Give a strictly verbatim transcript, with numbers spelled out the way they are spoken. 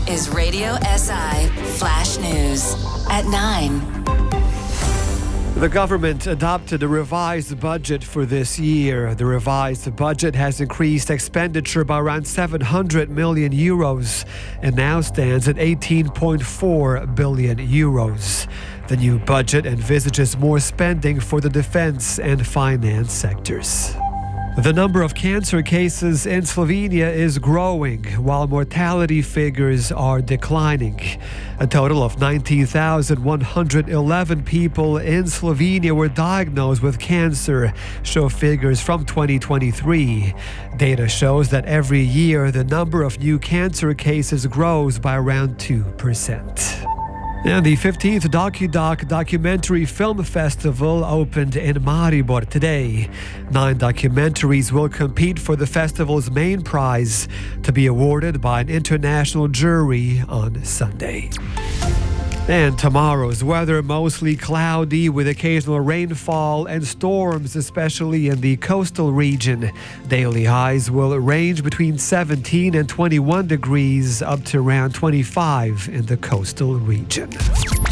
is Radio S I Flash News at nine. The government adopted a revised budget for this year. The revised budget has increased expenditure by around seven hundred million euros and now stands at eighteen point four billion euros. The new budget envisages more spending for the defense and finance sectors. The number of cancer cases in Slovenia is growing, while mortality figures are declining. A total of nineteen thousand one hundred eleven people in Slovenia were diagnosed with cancer, show figures from twenty twenty-three. Data shows that every year the number of new cancer cases grows by around two percent. And the fifteenth DocuDoc Documentary Film Festival opened in Maribor today. Nine documentaries will compete for the festival's main prize, to be awarded by an international jury on Sunday. And tomorrow's weather, mostly cloudy with occasional rainfall and storms, especially in the coastal region. Daily highs will range between seventeen and twenty-one degrees, up to around twenty-five in the coastal region.